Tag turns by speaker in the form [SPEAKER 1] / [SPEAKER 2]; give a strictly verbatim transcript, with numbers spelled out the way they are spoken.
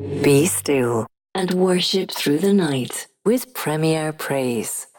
[SPEAKER 1] Be still and worship through the night with Premier Praise.